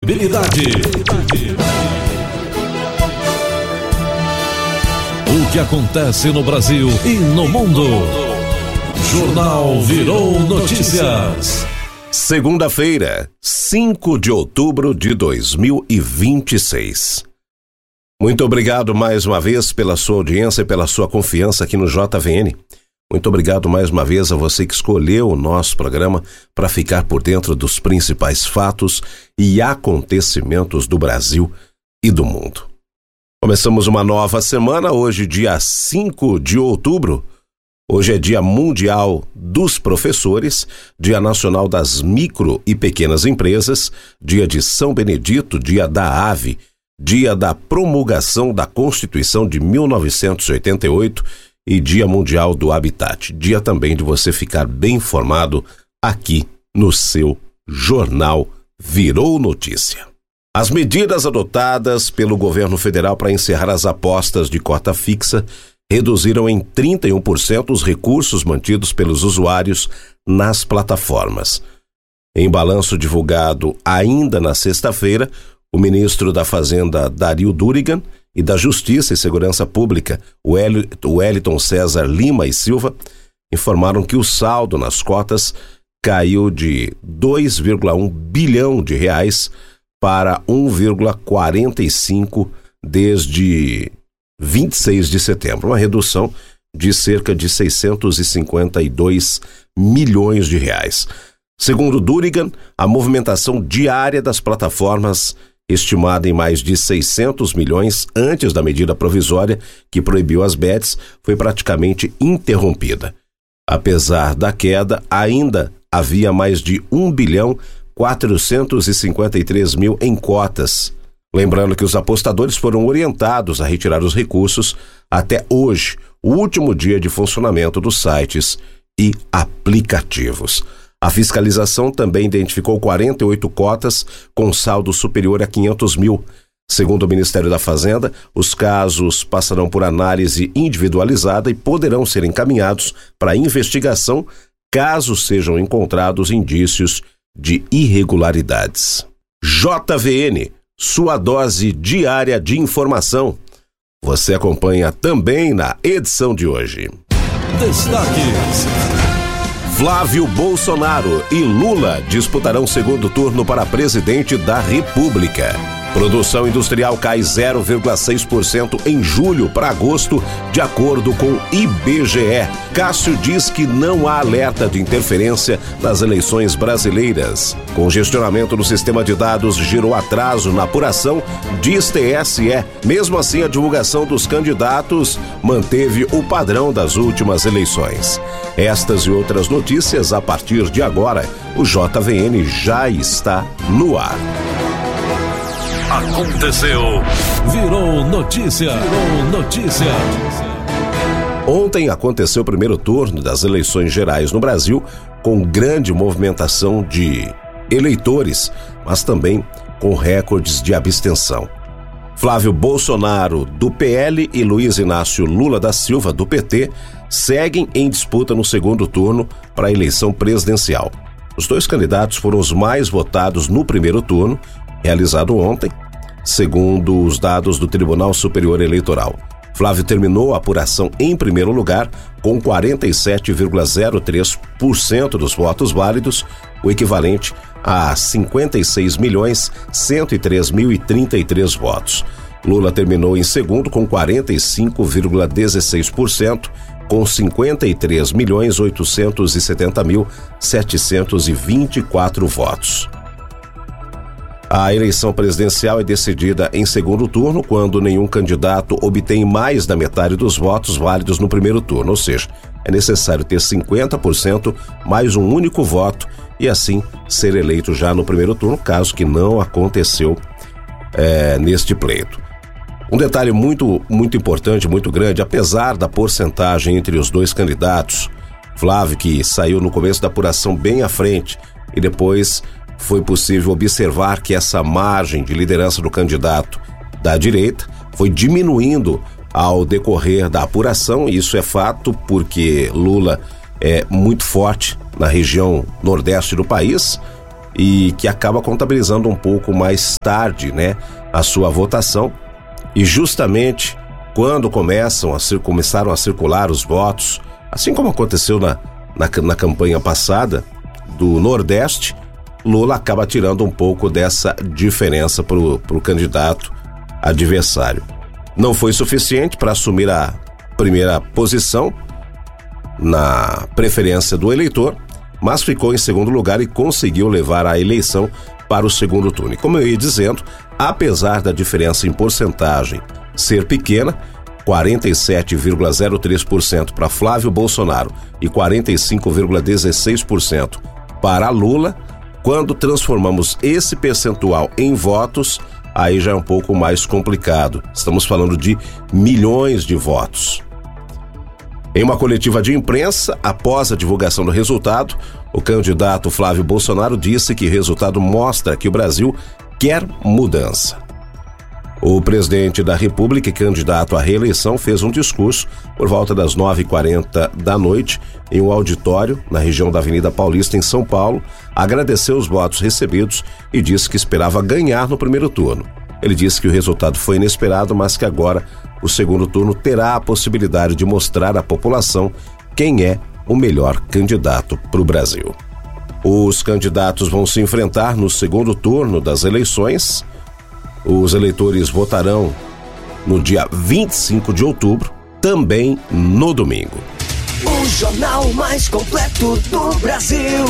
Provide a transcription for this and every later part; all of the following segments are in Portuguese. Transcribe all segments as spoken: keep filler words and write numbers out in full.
Credibilidade. O que acontece no Brasil e no mundo. Jornal Virou Notícias. Segunda-feira, cinco de outubro de dois mil e vinte e seis. Muito obrigado mais uma vez pela sua audiência e pela sua confiança aqui no J V N. Muito obrigado mais uma vez a você que escolheu o nosso programa para ficar por dentro dos principais fatos e acontecimentos do Brasil e do mundo. Começamos uma nova semana, hoje dia cinco de outubro. Hoje é Dia Mundial dos Professores, Dia Nacional das Micro e Pequenas Empresas, Dia de São Benedito, Dia da Ave, Dia da Promulgação da Constituição de mil novecentos e oitenta e oito e Dia Mundial do Habitat. Dia também de você ficar bem informado aqui no seu Jornal Virou Notícia. As medidas adotadas pelo governo federal para encerrar as apostas de cota fixa reduziram em trinta e um por cento os recursos mantidos pelos usuários nas plataformas. Em balanço divulgado ainda na sexta-feira, o ministro da Fazenda, Dario Durigan, e da Justiça e Segurança Pública, o Wellington César Lima e Silva, informaram que o saldo nas cotas caiu de dois vírgula um bilhão de reais para um vírgula quarenta e cinco desde vinte e seis de setembro, uma redução de cerca de seiscentos e cinquenta e dois milhões de reais. Segundo Durigan, a movimentação diária das plataformas, estimada em mais de seiscentos milhões antes da medida provisória que proibiu as bets, foi praticamente interrompida. Apesar da queda, ainda havia mais de um bilhão quatrocentos e cinquenta e três mil em cotas. Lembrando que os apostadores foram orientados a retirar os recursos até hoje, o último dia de funcionamento dos sites e aplicativos. A fiscalização também identificou quarenta e oito cotas com saldo superior a quinhentos mil. Segundo o Ministério da Fazenda, os casos passarão por análise individualizada e poderão ser encaminhados para investigação caso sejam encontrados indícios de irregularidades. J V N, sua dose diária de informação. Você acompanha também na edição de hoje. Destaques. Flávio Bolsonaro e Lula disputarão segundo turno para presidente da República. Produção industrial cai zero vírgula seis por cento em julho para agosto, de acordo com o I B G E. Cássio diz que não há alerta de interferência nas eleições brasileiras. Congestionamento no sistema de dados gerou atraso na apuração, diz T S E. Mesmo assim, a divulgação dos candidatos manteve o padrão das últimas eleições. Estas e outras notícias a partir de agora. O J V N já está no ar. Aconteceu. Virou notícia. Virou notícia. Ontem aconteceu o primeiro turno das eleições gerais no Brasil, com grande movimentação de eleitores, mas também com recordes de abstenção. Flávio Bolsonaro, do P L, e Luiz Inácio Lula da Silva, do P T, seguem em disputa no segundo turno para a eleição presidencial. Os dois candidatos foram os mais votados no primeiro turno, realizado ontem, segundo os dados do Tribunal Superior Eleitoral. Flávio terminou a apuração em primeiro lugar, com quarenta e sete vírgula zero três por cento dos votos válidos, o equivalente a cinquenta e seis milhões cento e três mil e trinta e três votos. Lula terminou em segundo com quarenta e cinco vírgula dezesseis por cento, com cinquenta e três milhões oitocentos e setenta mil setecentos e vinte e quatro votos. A eleição presidencial é decidida em segundo turno quando nenhum candidato obtém mais da metade dos votos válidos no primeiro turno, ou seja, é necessário ter cinquenta por cento mais um único voto e assim ser eleito já no primeiro turno, caso que não aconteceu é, neste pleito. Um detalhe muito, muito importante, muito grande, apesar da porcentagem entre os dois candidatos, Flávio, que saiu no começo da apuração bem à frente e depois foi possível observar que essa margem de liderança do candidato da direita foi diminuindo ao decorrer da apuração. Isso é fato porque Lula é muito forte na região nordeste do país e que acaba contabilizando um pouco mais tarde, né, a sua votação. E justamente quando começam a cir- começaram a circular os votos, assim como aconteceu na, na, na campanha passada do Nordeste, Lula acaba tirando um pouco dessa diferença para o candidato adversário. Não foi suficiente para assumir a primeira posição na preferência do eleitor, mas ficou em segundo lugar e conseguiu levar a eleição para o segundo turno. E como eu ia dizendo, apesar da diferença em porcentagem ser pequena, quarenta e sete vírgula zero três por cento para Flávio Bolsonaro e quarenta e cinco vírgula dezesseis por cento para Lula, quando transformamos esse percentual em votos, aí já é um pouco mais complicado. Estamos falando de milhões de votos. Em uma coletiva de imprensa, após a divulgação do resultado, o candidato Flávio Bolsonaro disse que o resultado mostra que o Brasil quer mudança. O presidente da República e candidato à reeleição fez um discurso por volta das nove e quarenta da noite em um auditório na região da Avenida Paulista, em São Paulo, agradeceu os votos recebidos e disse que esperava ganhar no primeiro turno. Ele disse que o resultado foi inesperado, mas que agora o segundo turno terá a possibilidade de mostrar à população quem é o melhor candidato para o Brasil. Os candidatos vão se enfrentar no segundo turno das eleições. Os eleitores votarão no dia vinte e cinco de outubro, também no domingo. O jornal mais completo do Brasil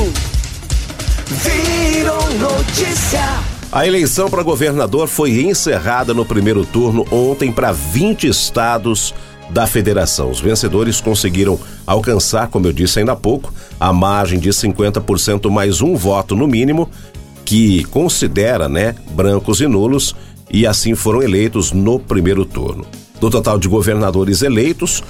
virou notícia. A eleição para governador foi encerrada no primeiro turno ontem para vinte estados da federação. Os vencedores conseguiram alcançar, como eu disse ainda há pouco, a margem de cinquenta por cento mais um voto no mínimo, que considera, né, brancos e nulos, e assim foram eleitos no primeiro turno. Do total de governadores eleitos,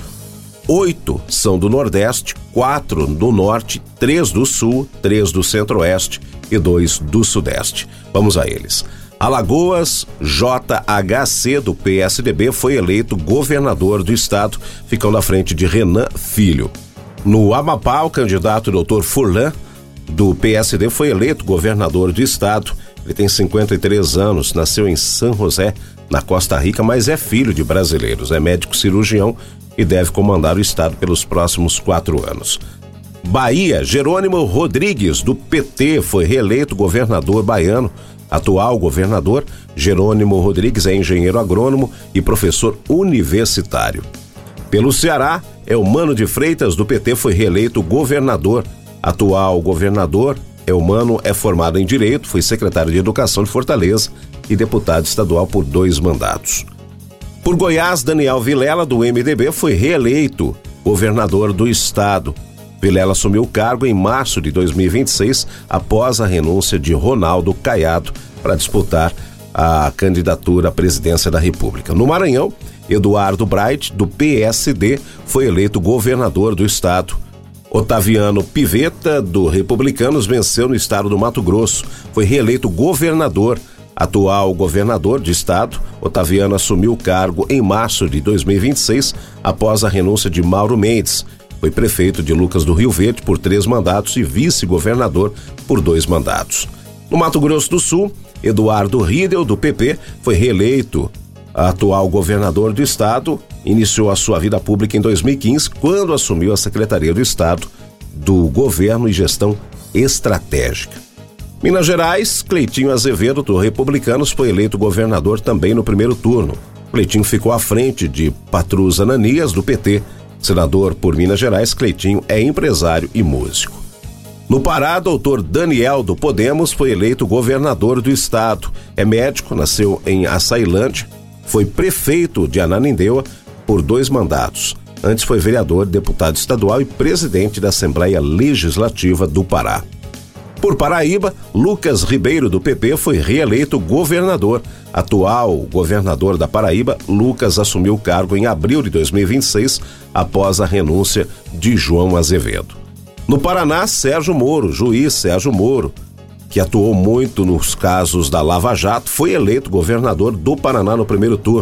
oito são do Nordeste, quatro do Norte, três do Sul, três do Centro-Oeste e dois do Sudeste. Vamos a eles. Alagoas, J H C do P S D B foi eleito governador do estado, ficando à frente de Renan Filho. No Amapá, o candidato doutor Furlan do P S D foi eleito governador do estado. Ele tem cinquenta e três anos, nasceu em São José, na Costa Rica, mas é filho de brasileiros, é médico cirurgião e deve comandar o estado pelos próximos quatro anos. Bahia, Jerônimo Rodrigues, do P T, foi reeleito governador baiano. Atual governador, Jerônimo Rodrigues, é engenheiro agrônomo e professor universitário. Pelo Ceará, Eumano de Freitas, do P T, foi reeleito governador. Atual governador, Eumano, é formado em Direito, foi secretário de Educação de Fortaleza e deputado estadual por dois mandatos. Por Goiás, Daniel Vilela, do M D B, foi reeleito governador do estado. Vilela assumiu o cargo em março de dois mil e vinte e seis, após a renúncia de Ronaldo Caiado para disputar a candidatura à presidência da República. No Maranhão, Eduardo Bright, do P S D, foi eleito governador do estado. Otaviano Pivetta, do Republicanos, venceu no estado do Mato Grosso, foi reeleito governador. Atual governador de estado, Otaviano assumiu o cargo em março de dois mil e vinte e seis, após a renúncia de Mauro Mendes. Foi prefeito de Lucas do Rio Verde por três mandatos e vice-governador por dois mandatos. No Mato Grosso do Sul, Eduardo Riedel, do P P, foi reeleito. Atual governador do estado, iniciou a sua vida pública em dois mil e quinze, quando assumiu a Secretaria do Estado do Governo e Gestão Estratégica. Minas Gerais, Cleitinho Azevedo, do Republicanos, foi eleito governador também no primeiro turno. Cleitinho ficou à frente de Patrus Ananias, do P T. Senador por Minas Gerais, Cleitinho é empresário e músico. No Pará, doutor Daniel, do Podemos, foi eleito governador do estado. É médico, nasceu em Açailândia, foi prefeito de Ananindeua por dois mandatos. Antes foi vereador, deputado estadual e presidente da Assembleia Legislativa do Pará. Por Paraíba, Lucas Ribeiro, do P P, foi reeleito governador. Atual governador da Paraíba, Lucas assumiu o cargo em abril de dois mil e vinte e seis, após a renúncia de João Azevedo. No Paraná, Sérgio Moro, juiz Sérgio Moro, que atuou muito nos casos da Lava Jato, foi eleito governador do Paraná no primeiro turno.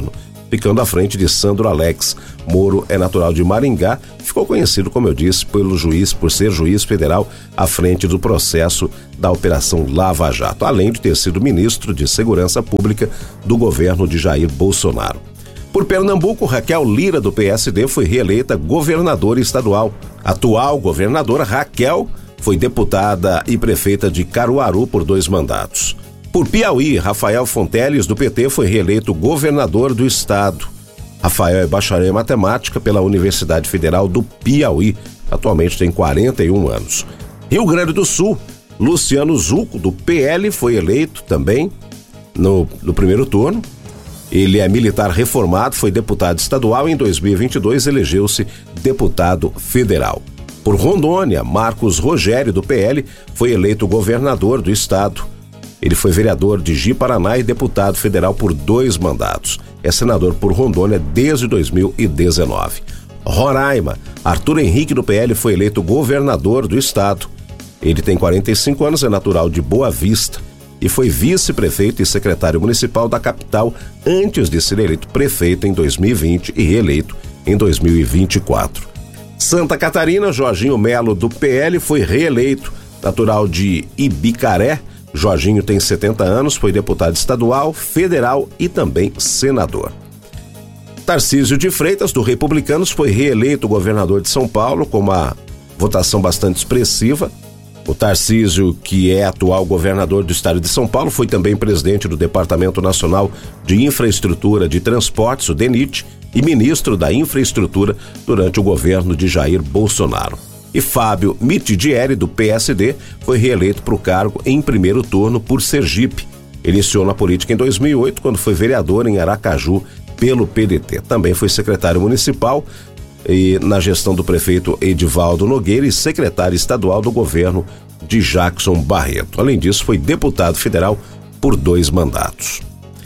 ficando à frente de Sandro Alex. Moro é natural de Maringá, ficou conhecido, como eu disse, pelo juiz, por ser juiz federal à frente do processo da Operação Lava Jato, além de ter sido ministro de Segurança Pública do governo de Jair Bolsonaro. Por Pernambuco, Raquel Lira, do P S D, foi reeleita governadora estadual. A atual governadora Raquel foi deputada e prefeita de Caruaru por dois mandatos. Por Piauí, Rafael Fonteles, do P T, foi reeleito governador do estado. Rafael é bacharel em matemática pela Universidade Federal do Piauí. Atualmente tem quarenta e um anos. Rio Grande do Sul, Luciano Zucco, do P L, foi eleito também no, no primeiro turno. Ele é militar reformado, foi deputado estadual e em dois mil e vinte e dois elegeu-se deputado federal. Por Rondônia, Marcos Rogério, do P L, foi eleito governador do estado. Ele foi vereador de Ji-Paraná e deputado federal por dois mandatos. É senador por Rondônia desde dois mil e dezenove. Roraima, Arthur Henrique, do P L, foi eleito governador do estado. Ele tem quarenta e cinco anos, é natural de Boa Vista e foi vice-prefeito e secretário municipal da capital antes de ser eleito prefeito em dois mil e vinte e reeleito em dois mil e vinte e quatro. Santa Catarina, Jorginho Melo, do P L, foi reeleito, natural de Ibicaré. Jorginho tem setenta anos, foi deputado estadual, federal e também senador. Tarcísio de Freitas, do Republicanos, foi reeleito governador de São Paulo com uma votação bastante expressiva. O Tarcísio, que é atual governador do estado de São Paulo, foi também presidente do Departamento Nacional de Infraestrutura de Transportes, o DENIT, e ministro da Infraestrutura durante o governo de Jair Bolsonaro. E Fábio Mitidieri, do P S D, foi reeleito para o cargo em primeiro turno por Sergipe. Iniciou na política em dois mil e oito, quando foi vereador em Aracaju pelo P D T. Também foi secretário municipal e na gestão do prefeito Edivaldo Nogueira e secretário estadual do governo de Jackson Barreto. Além disso, foi deputado federal por dois mandatos.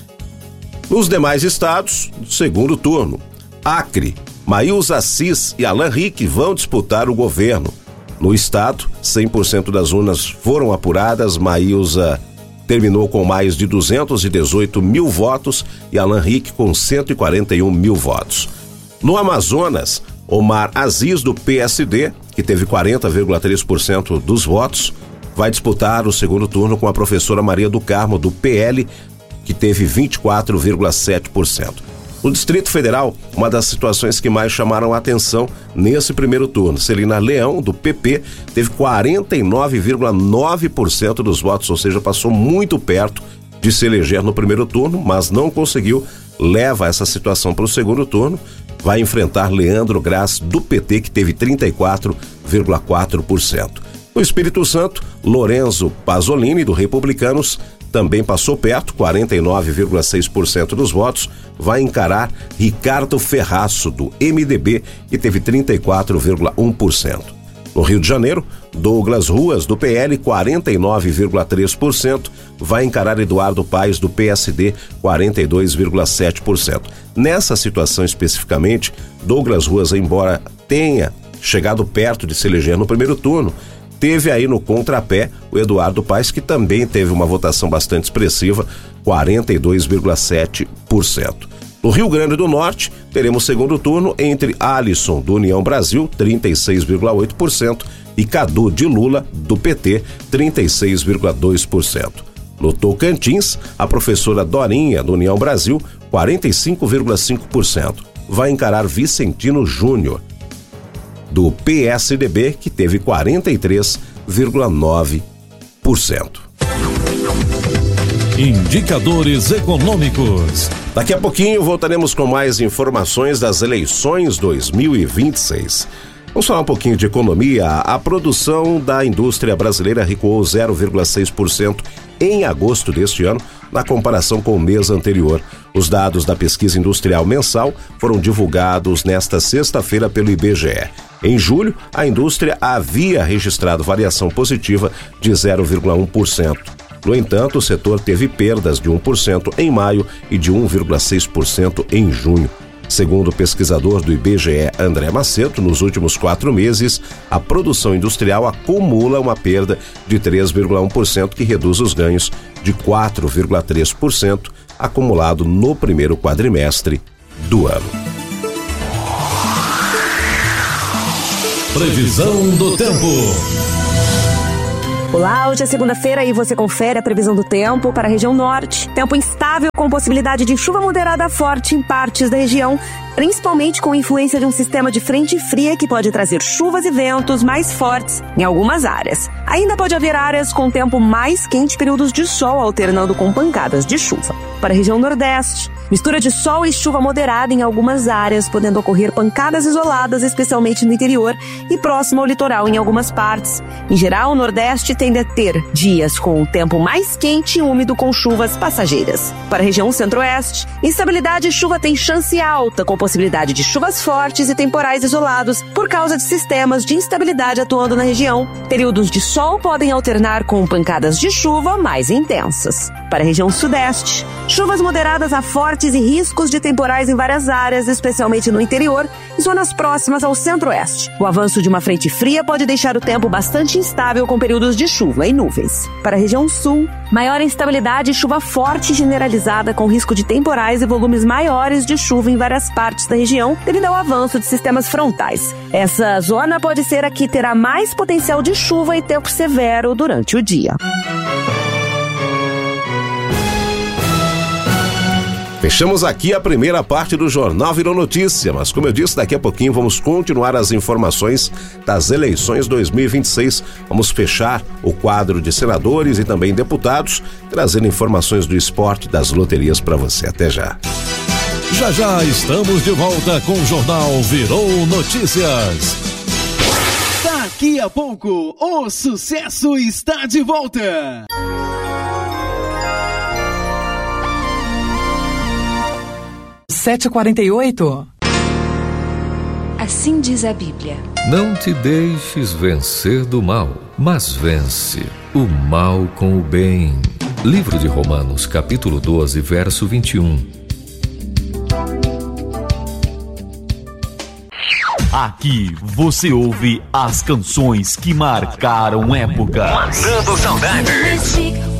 Nos demais estados, segundo turno, Acre, Maílza Assis e Alan Rick vão disputar o governo. No estado, cem por cento das urnas foram apuradas. Maílza terminou com mais de duzentos e dezoito mil votos e Alan Rick com cento e quarenta e um mil votos. No Amazonas, Omar Aziz, do P S D, que teve quarenta vírgula três por cento dos votos, vai disputar o segundo turno com a professora Maria do Carmo, do P L, que teve vinte e quatro vírgula sete por cento. No Distrito Federal, uma das situações que mais chamaram a atenção nesse primeiro turno, Celina Leão, do P P, teve quarenta e nove vírgula nove por cento dos votos, ou seja, passou muito perto de se eleger no primeiro turno, mas não conseguiu, leva essa situação para o segundo turno, vai enfrentar Leandro Graz, do P T, que teve trinta e quatro vírgula quatro por cento. No Espírito Santo, Lorenzo Pasolini, do Republicanos, também passou perto, quarenta e nove vírgula seis por cento dos votos, vai encarar Ricardo Ferraço, do M D B, que teve trinta e quatro vírgula um por cento. No Rio de Janeiro, Douglas Ruas, do P L, quarenta e nove vírgula três por cento, vai encarar Eduardo Paes, do P S D, quarenta e dois vírgula sete por cento. Nessa situação especificamente, Douglas Ruas, embora tenha chegado perto de se eleger no primeiro turno, teve aí no contrapé o Eduardo Paes, que também teve uma votação bastante expressiva, quarenta e dois vírgula sete por cento. No Rio Grande do Norte, teremos segundo turno entre Alisson, do União Brasil, trinta e seis vírgula oito por cento, e Cadu de Lula, do P T, trinta e seis vírgula dois por cento. No Tocantins, a professora Dorinha, do União Brasil, quarenta e cinco vírgula cinco por cento, vai encarar Vicentino Júnior, do P S D B, que teve quarenta e três vírgula nove por cento. Indicadores econômicos. Daqui a pouquinho voltaremos com mais informações das eleições dois mil e vinte e seis. Vamos falar um pouquinho de economia. A produção da indústria brasileira recuou zero vírgula seis por cento em agosto deste ano, na comparação com o mês anterior. Os dados da pesquisa industrial mensal foram divulgados nesta sexta-feira pelo I B G E. Em julho, a indústria havia registrado variação positiva de zero vírgula um por cento. No entanto, o setor teve perdas de um por cento em maio e de um vírgula seis por cento em junho. Segundo o pesquisador do I B G E, André Maceto, nos últimos quatro meses, a produção industrial acumula uma perda de três vírgula um por cento, que reduz os ganhos de quatro vírgula três por cento acumulado no primeiro quadrimestre do ano. Previsão do tempo. Olá, hoje é segunda-feira e você confere a previsão do tempo para a região norte. Tempo instável com possibilidade de chuva moderada forte em partes da região, principalmente com influência de um sistema de frente fria que pode trazer chuvas e ventos mais fortes em algumas áreas. Ainda pode haver áreas com tempo mais quente, períodos de sol alternando com pancadas de chuva. Para a região nordeste, mistura de sol e chuva moderada em algumas áreas, podendo ocorrer pancadas isoladas, especialmente no interior e próximo ao litoral em algumas partes. Em geral, o nordeste tende a ter dias com o tempo mais quente e úmido com chuvas passageiras. Para a região centro-oeste, instabilidade e chuva tem chance alta, com possibilidade de chuvas fortes e temporais isolados por causa de sistemas de instabilidade atuando na região. Períodos de sol podem alternar com pancadas de chuva mais intensas. Para a região sudeste, chuvas moderadas a fortes e riscos de temporais em várias áreas, especialmente no interior e zonas próximas ao centro-oeste. O avanço de uma frente fria pode deixar o tempo bastante instável com períodos de chuva e nuvens. Para a região sul, maior instabilidade e chuva forte generalizada com risco de temporais e volumes maiores de chuva em várias partes da região devido ao avanço de sistemas frontais. Essa zona pode ser a que terá mais potencial de chuva e tempo severo durante o dia. Fechamos aqui a primeira parte do Jornal Virou Notícia, mas como eu disse, daqui a pouquinho vamos continuar as informações das eleições dois mil e vinte e seis. Vamos fechar o quadro de senadores e também deputados, trazendo informações do esporte, das loterias para você. Até já. Já já estamos de volta com o Jornal Virou Notícias. Daqui a pouco, o sucesso está de volta. sete e quarenta e oito. Assim diz a Bíblia. Não te deixes vencer do mal, mas vence o mal com o bem. Livro de Romanos, capítulo doze, verso vinte e um. Aqui você ouve as canções que marcaram épocas. Matando saudades.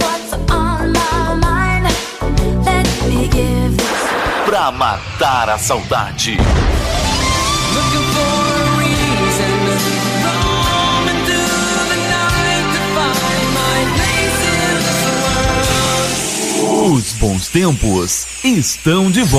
Pra matar a saudade. Os bons tempos estão de volta.